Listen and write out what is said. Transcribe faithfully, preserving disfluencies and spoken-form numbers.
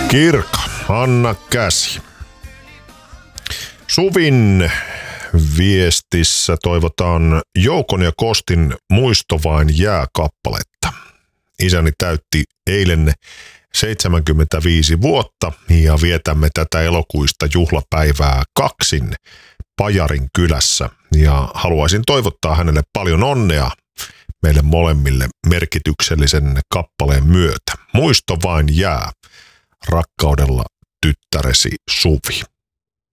Kirka, anna käsi. Suvin viestissä toivotaan Joukon ja Kostin Muisto vain jää -kappaletta. Isäni täytti eilen seitsemänkymmentäviisi vuotta ja vietämme tätä elokuista juhlapäivää kaksin Pajarin kylässä. Ja haluaisin toivottaa hänelle paljon onnea meille molemmille merkityksellisen kappaleen myötä. Muisto vain jää. Rakkaudella tyttäresi Suvi.